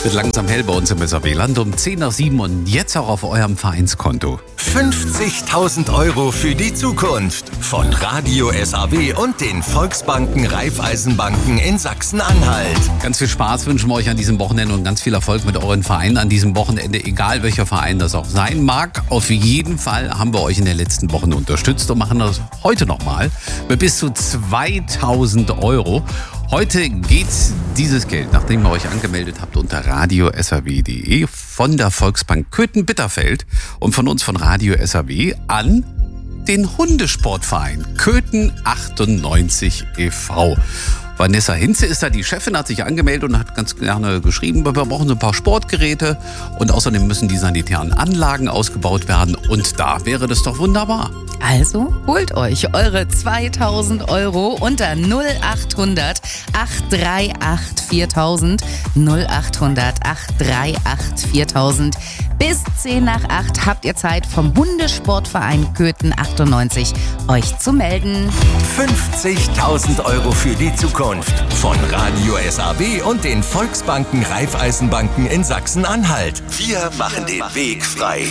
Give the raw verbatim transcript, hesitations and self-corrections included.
Wird langsam hell bei uns im S A W-Land um zehn nach sieben und jetzt auch auf eurem Vereinskonto. fünfzigtausend Euro für die Zukunft von Radio S A W und den Volksbanken Raiffeisenbanken in Sachsen-Anhalt. Ganz viel Spaß wünschen wir euch an diesem Wochenende und ganz viel Erfolg mit euren Vereinen an diesem Wochenende, egal welcher Verein das auch sein mag. Auf jeden Fall haben wir euch in den letzten Wochen unterstützt und machen das heute nochmal mit bis zu zweitausend Euro. Heute geht dieses Geld, nachdem ihr euch angemeldet habt, unter radio s a w punkt d e von der Volksbank Köthen-Bitterfeld und von uns von Radio S A W an den Hundesportverein Köthen achtundneunzig e V Vanessa Hinze ist da die Chefin, hat sich angemeldet und hat ganz gerne geschrieben, wir brauchen so ein paar Sportgeräte und außerdem müssen die sanitären Anlagen ausgebaut werden und da wäre das doch wunderbar. Also holt euch eure zweitausend Euro unter null achthundert acht drei acht viertausend, null achthundert acht drei acht viertausend. Bis zehn nach acht habt ihr Zeit, vom Hundesportverein Köthen achtundneunzig euch zu melden. fünfzigtausend Euro für die Zukunft von Radio S A W und den Volksbanken Raiffeisenbanken in Sachsen-Anhalt. Wir machen den Weg frei.